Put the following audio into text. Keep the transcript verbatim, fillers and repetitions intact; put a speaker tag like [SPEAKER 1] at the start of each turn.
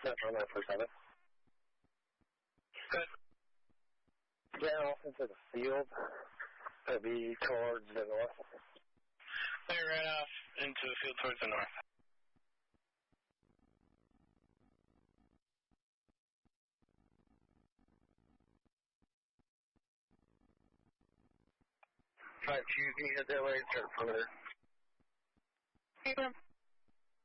[SPEAKER 1] Central nine four seven.
[SPEAKER 2] Good.
[SPEAKER 1] Down off into the field. That'd be towards the north.
[SPEAKER 2] Clear right off into the field towards the north.
[SPEAKER 1] Five two, can you hit that way? Start perimeter.
[SPEAKER 3] Hey, Glenn.